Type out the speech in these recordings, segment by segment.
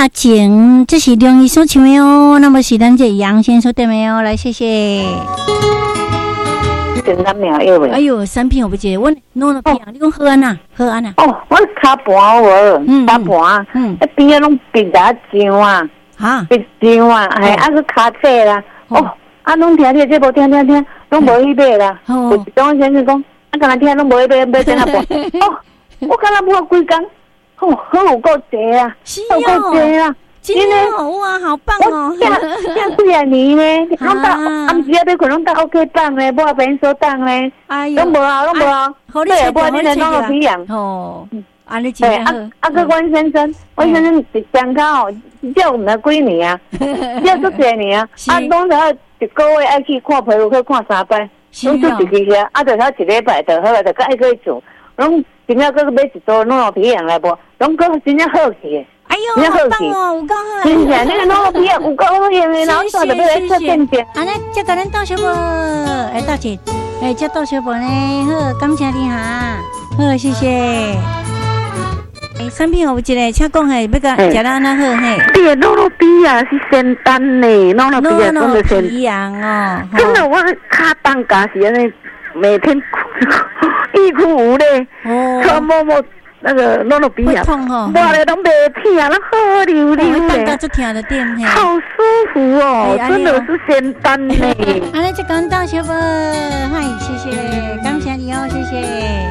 情，这是梁医所唱的哦。那么是咱这杨先所点的哦，来谢谢。哎呦，产品我不记得，我弄了片，你讲喝安呐，喝安呐。 哦，我卡盘我，卡盘，边啊拢别打酱啊，别酱啊，系啊个卡车啦，哦，啊拢听这无听，拢无去买啦。有一种先生讲，啊，敢若听拢无去买在那盘，哦，我敢若买几工，哦，好有够济啊，好够济啊。 真的哇，好棒哦！ 这几啊年呢，拢到暗时啊，要困拢到屋企放咧，无便所当咧，拢无啊，对啊，无你来弄个皮样哦，安尼真好。 啊个阮先生一相卡哦，这毋知几年啊，这足济年啊，啊，拢才一个月爱去看皮肤去看3摆，拢做一支啊，啊，就才一礼拜就好啊，就爱去做，拢真正搁买一组弄个皮样来无，拢搁真正好去。 哎呦，好棒哦！有够好， 真正那个弄皮有够好用的，然后做就要来做变变。 安尼，接甲咱倒小宝，道歉，接倒小宝呢，好，感谢你哈，好，谢谢。产品有一个，请讲嘿，要甲食得安那好嘿？ 这个弄皮啊是仙丹呢，弄皮啊真的仙皮样哦。 真的，我卡当家是安尼，每天欲哭无泪，哦，默默。那个弄皮啊，我嘞拢袂疼，拢好溜溜的，好舒服哦，真的是仙丹呢。 安尼就讲到小宝，嗨，谢谢，感谢你哦，谢谢。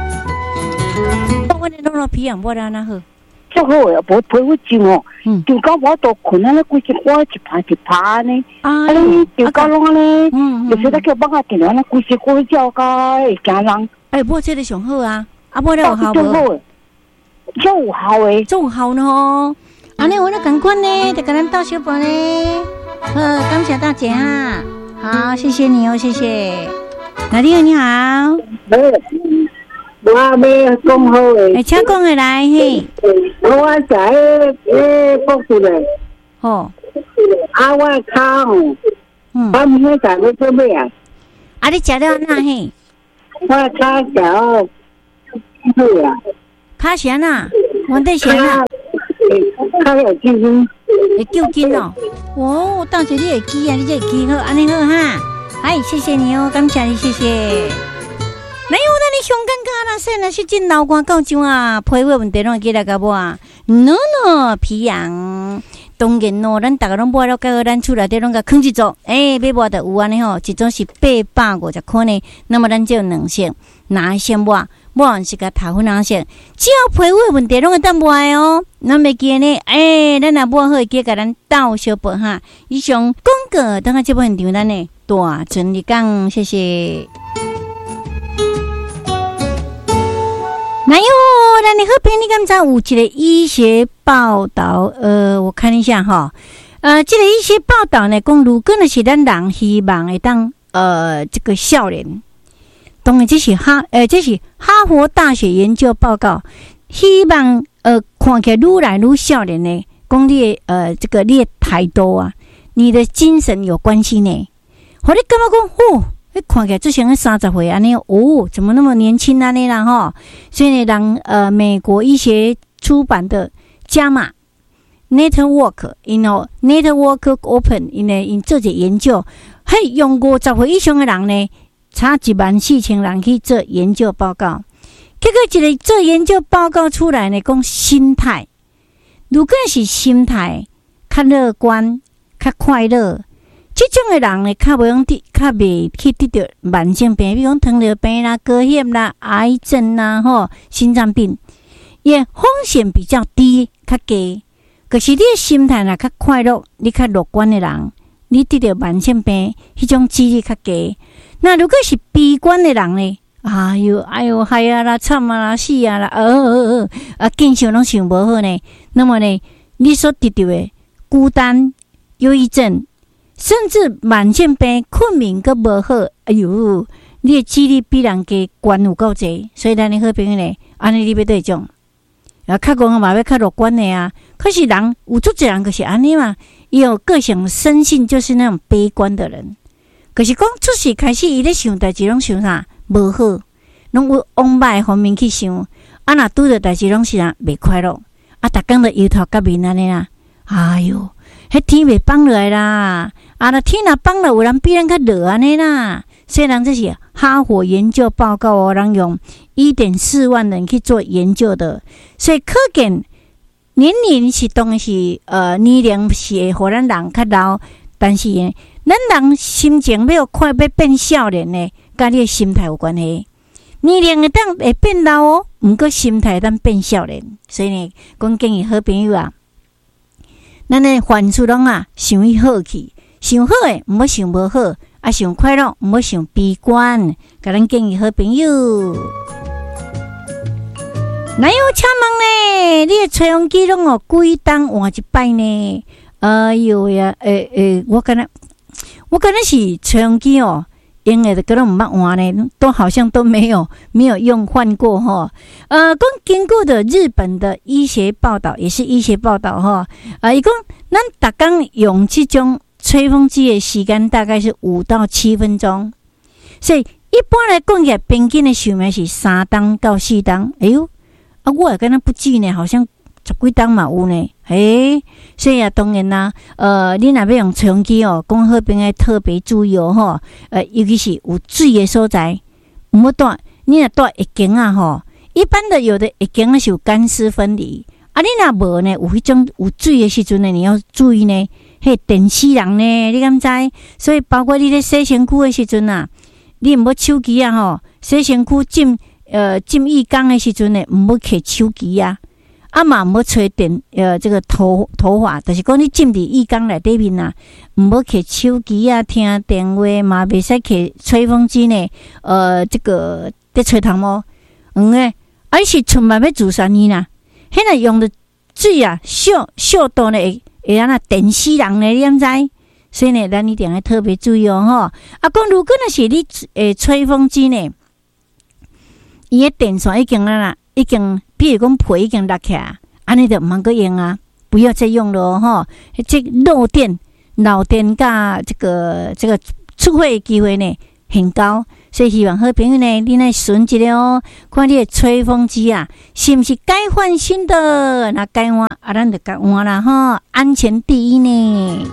我的弄皮啊，我的安那好， 足好诶，无皮肤痒哦，就讲我都困啊，规只我一趴呢，啊，你就讲拢安尼，有时咱叫放下电话，那规只我叫甲会惊人。 哎，我这个上好啊。啊，无了有效无？ 有效诶， 有效呢。安尼我那赶快呢，就给咱倒小宝呢。感谢大姐哈，好，谢谢你哦，谢谢。哪里你好？ 我要讲好诶， 请讲下来嘿。 我在国术嘞。 哦。 啊，我脚哦，我唔会在要做咩啊？ 啊，你食了哪嘿？ 我脚脚。对啊， 卡弦啊，玩对弦啊， 卡有筋筋， 会揪筋哦。哦，当时你会记啊，你这会记好，安尼好哈。哎，谢谢你哦，感谢你，谢谢。哪有那你上尴尬啦？说那是真老瓜到怎啊？皮肤问题拢会记来个无啊？no 皮痒。当然哦，咱大家拢买了，到咱厝内底拢甲放一组，买买就有安尼吼，一组是850块呢。那么咱就2色，哪先买？买是甲头粉红色，只要皮肤问题拢会当买哦。咱袂记呢，咱若买好会记甲咱倒小宝哈。以上广告等下这部现场咱呢大全力讲，谢谢。哪有？咱的好朋友，你敢知有一个医学报道？我看一下哈。这个医学报道呢，讲如果呢是咱人希望会当这个少年。当然，这是哈佛大学研究报告，希望看起来愈来愈少年呢，讲你这个你的态度啊，你的精神有关系呢。互你感觉讲看起来就像30岁安尼哦，怎么那么年轻安尼啦吼？所以呢，让美国医学出版的JAMA Network Network Open in 做者研究，用50岁以上的人呢。差14000人去做研究报告，结果一个做研究报告出来呢，讲心态，如果是心态较乐观、较快乐，这种的人呢，较袂去得到慢性病，比如讲糖尿病啦、高血啦、癌症啦、心脏病，也风险比较低、较低。可是你的心态若较快乐、你较乐观的人，你得到慢性病，迄种几率较低。那如果是悲观的人呢？哎呦，害啊啦，惨啊啦，死啊啦，精神拢想无好呢。那么呢，你所得到的孤单、忧郁症，甚至慢性病、困眠个无好，哎呦，你的几率比人家悬有够济。所以咱的好朋友呢，安尼你要对种，较讲嘛要较乐观的啊。可是人有足侪人就是安尼嘛，伊有个性生性就是那种悲观的人。可是讲出事开始，伊咧想代志拢想啥无好，拢有往歹方面去想。若拄着代志拢是袂快乐，逐工都摇头甲面安尼啦。 哎哟，迄天袂放落来啦，那天若放了，有人比咱较热安尼啦。虽然这是哈佛研究报告哦，人用 1.4 万人去做研究的，所以可见年龄是当是年龄是会互咱人较老，但是咱人心情要快要变少年呢，甲你的心态有关系。年龄会变老哦，毋过心态会变少年，所以呢，阮建议好朋友啊，咱的凡事拢想伊好去，想好诶，毋好想无好。想快乐，毋好想悲观。甲咱建议好朋友，哪有请问呢？你的吹风机拢几档换一摆呢？哎呦呀，我感觉是吹风机用的都毋捌换呢，都好像都没有用换过哈。经过的日本的医学报道，也是医学报道哈。伊讲咱逐工用这种吹风机的时间大概是5到7分钟，所以一般来讲起来，平均的寿命是3档到4档。哎呦，我也跟他不记呢，好像10几档嘛有呢。所以当然啦，你若要用吹风机讲好朋友特别注意尤其是有水的所在，毋好带。你若带浴巾一般的有的浴巾是有干湿分离，你若无呢，有迄种有水的时阵呢，你要注意呢。电死人呢，你敢知？所以包括你咧洗身躯的时阵你毋好手机洗身躯浸浴缸的时阵呢，毋好摕手机嘛毋好吹电这个头发，就是讲你浸伫浴缸内底面毋好摕手机听电话嘛，袂使摕吹风机呢，这个咧吹头毛，你是春晚要自杀呢啦，迄个用的水小度呢会电死人呢，你敢知？所以呢，咱一定要特别注意讲如果那是你吹风机呢，伊的电线已经，比如讲皮已经落起来，安尼就毋通阁用不要再用了这漏电甲这个出火的机会呢很高，所以希望好朋友呢，你来顺一下看你的吹风机是不是该换新的？那该换咱就该换啦安全第一呢。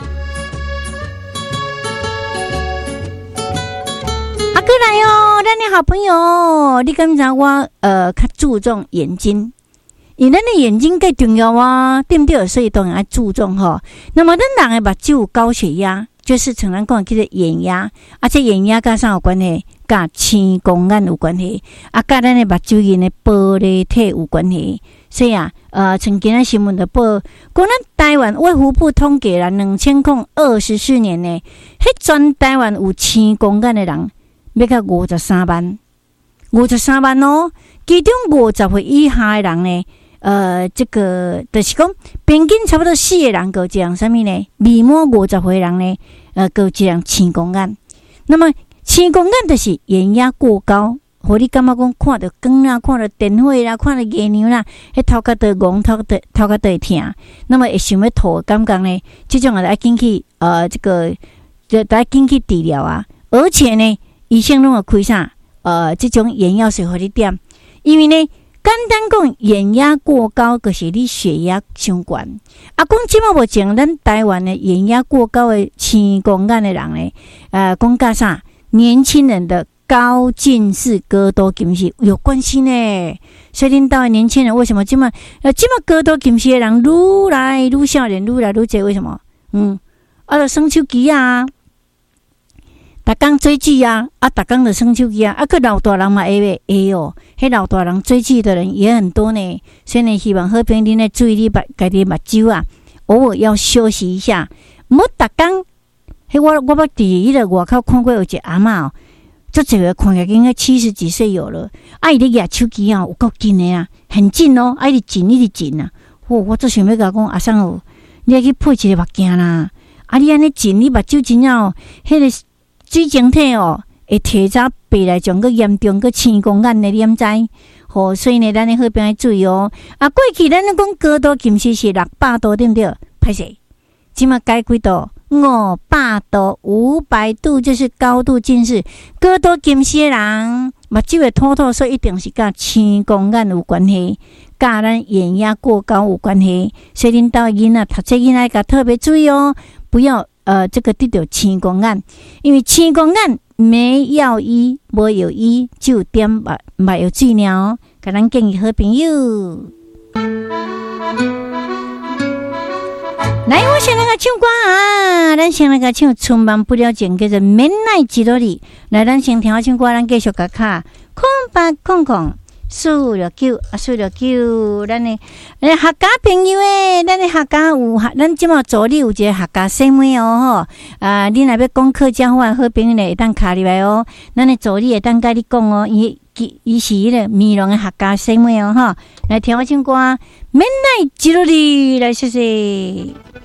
过来咱的好朋友，你敢知我较注重眼睛，因为咱的眼睛最重要对不对？所以当然要注重那么咱人的目睭有高血压，就是常常讲叫做眼压，这眼压甲啥有关系？甲青光眼有关系，甲咱的目睭因的玻璃体有关系。所以曾经新闻就报，讲咱台湾卫福部统计啦，2024年呢，迄全台湾有青光眼的人要到53万，53万其中50岁以下的人呢，这个就是讲平均差不多4个人有一样什么呢？未满50岁的人呢，有一样青光眼。那么青光眼就是眼压过高，互你感觉讲看到光啦，看到电火啦，看到月亮啦，迄头壳都戆，头壳都会痛，那么会想要吐的感觉呢？这种要紧去这个就要紧去治疗而且呢，医生拢会开啥这种眼药水互你点，因为呢，简单讲眼压过高，就是你血压伤悬。讲即马目前咱台湾的眼压过高的青光眼的人呢，讲甲啥？年轻人的高近视、高度近视有关系呢。所以恁岛的年轻人为什么即马高度近视的人愈来愈少年，愈来愈多？为什么？就耍手机逐工追剧逐工就耍手机个老大人嘛会迄老大人追剧的人也很多呢。所以呢，希望好朋友恁来注意你家己目睭偶尔要休息一下，毋好逐工。我捌伫迄个外口看过有一个阿嬷足侪个看起来应该70几岁有了，伊咧举手机有够近的很近一直近我最想要甲讲阿桑你要去配一个目镜啦，你安尼近，你目睭真正迄个水晶体会提早白来种个严重个青光眼的，你毋知？所以呢，咱的好朋友注意过去咱讲高度近视是600度，对不对？歹势，即马改几度？500度，500度就是高度近视。高度近视的人， 目睭会凸凸，所以一定是甲青光眼有关系，甲咱眼压过高有关系。所以恁兜囡仔读册囡仔要特别注意哦，不要这个得到青光眼，因为青光眼没药医，无药医，只有点目药水了。甲咱建议好朋友。来，我先来个唱歌啊！咱先来个唱《春梦不了情》，叫做《免奈几多里》。来，咱先听唱歌，咱继续甲卡空八空空469啊469，咱客家朋友诶，咱客家有咱即马助理有一个客家姊妹哦吼你若要讲客家话，好朋友咧会当卡入来哦。咱的助理会当甲你讲哦，伊是迄个美容的客家姊妹哦吼。来听我唱歌，免奈几多里，来谢谢。